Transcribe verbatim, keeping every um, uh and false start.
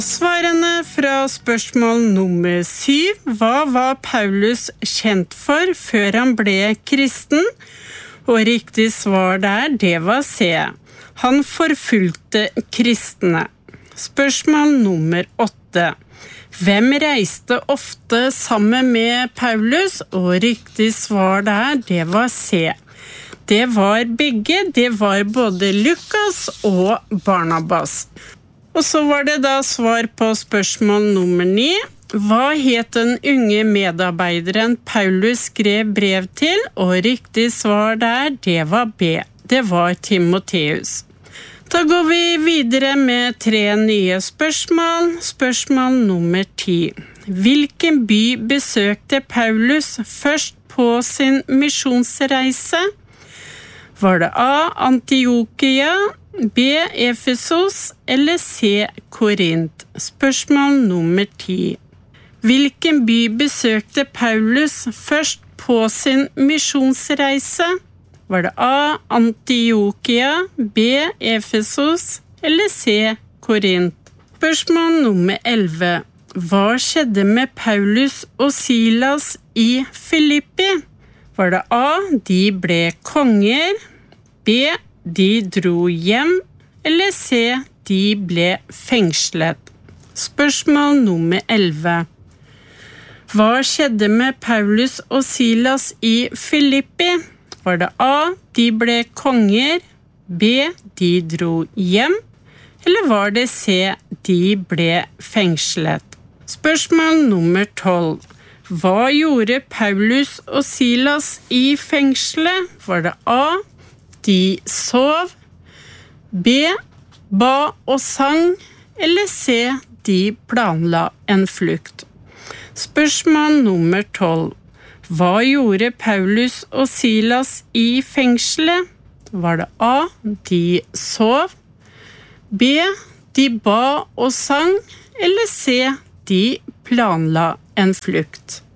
Svarene fra spørsmål nummer syv. Hva var Paulus kjent for før han ble kristen? Og riktig svar der, det var C. Han forfulgte kristne. Spørsmål nummer åtte. Hvem reiste ofte sammen med Paulus? Og riktig svar der, det var C. Det var begge, det var både Lukas og Barnabas. Og så var det da svar på spørsmål nummer ni. Hva het den unge medarbeideren Paulus skrev brev til? Og riktig svar der, det var B. Det var Timotheus. Da går vi videre med tre nye spørsmål. Spørsmål nummer ti. Hvilken by besøkte Paulus først på sin misjonsreise? Var det A. Antiokia, B. Efesos eller C. Korint? Spørsmål nummer ti. Hvilken by besøkte Paulus først på sin misjonsreise? Var det A. Antiokia, B. Efesos eller C. Korint? Spørsmål nummer elleve. Hva skjedde med Paulus og Silas i Filippi? Var det A. De ble konger, B. De dro hjem, eller C. De ble fengslet? Spørsmål nummer elleve. Hva skjedde med Paulus og Silas i Filippi? Var det A. De ble konger, B. De dro hjem, eller var det C. De ble fengslet? Spørsmål nummer tolv. Hva gjorde Paulus og Silas i fengselet? Var det A. De sov, B. Ba og sang, eller C. De planla en flukt? Spørsmål nummer tolv. Hva gjorde Paulus og Silas i fengselet? Var det A. De sov, B. De ba og sang, eller C. De planla en flukt?